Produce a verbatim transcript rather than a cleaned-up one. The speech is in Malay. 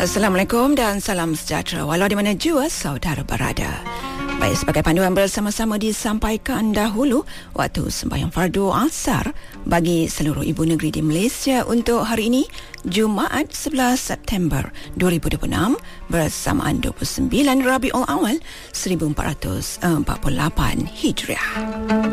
Assalamualaikum dan salam sejahtera walau di mana jua saudara berada. Baik, sebagai panduan bersama-sama disampaikan dahulu waktu sembahyang fardu asar bagi seluruh ibu negeri di Malaysia untuk hari ini, Jumaat sebelas September dua ribu dua puluh enam bersamaan dua puluh sembilan Rabiul Awal seribu empat ratus empat puluh lapan Hijriah.